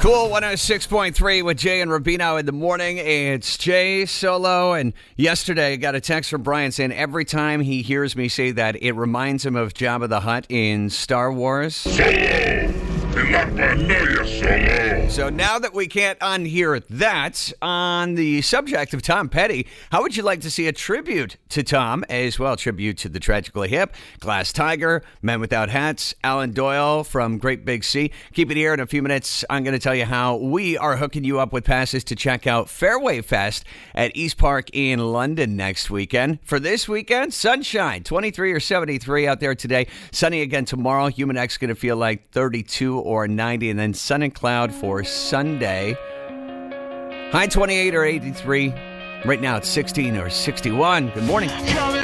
Cool 106.3 with Jay and Rubino in the morning. It's Jay Solo. And yesterday I got a text from Brian saying every time he hears me say that, it reminds him of Jabba the Hutt in Star Wars. So now that we can't unhear that, on the subject of Tom Petty, how would you like to see a tribute to Tom, as well tribute to the Tragically Hip, Glass Tiger, Men Without Hats, Alan Doyle from Great Big Sea? Keep it here in a few minutes. I'm going to tell you how we are hooking you up with passes to check out Fairway Fest at East Park in London next weekend. For this weekend, sunshine, 23 or 73 out there today. Sunny again tomorrow. Human-X going to feel like 32 or 90, and then sun and cloud for Sunday. High 28 or 83. Right now it's 16 or 61. Good morning.